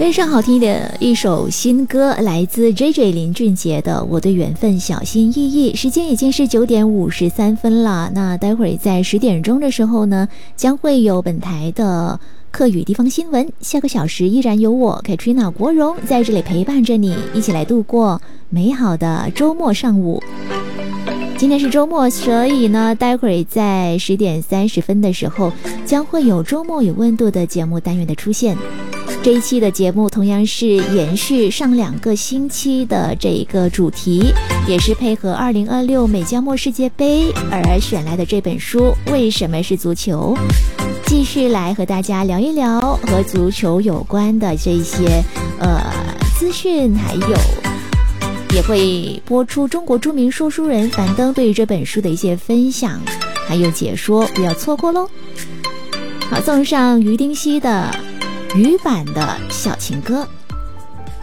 非常好听的一首新歌，来自 JJ 林俊杰的《我对缘分小心翼翼》。时间已经是9点53分了，那待会儿在10点钟的时候呢，将会有本台的客语地方新闻。下个小时依然有我 Katrina 国荣在这里陪伴着你，一起来度过美好的周末上午。今天是周末，所以呢，待会儿在10点30分的时候，将会有周末有温度的节目单元的出现。这一期的节目同样是延续上2个星期的这个主题，也是配合2026美加墨世界杯而选来的这本书《为什么是足球》，继续来和大家聊一聊和足球有关的这些资讯，还有也会播出中国著名说书人樊登对于这本书的一些分享还有解说，不要错过咯。好，送上于丁熙的语版的小情歌。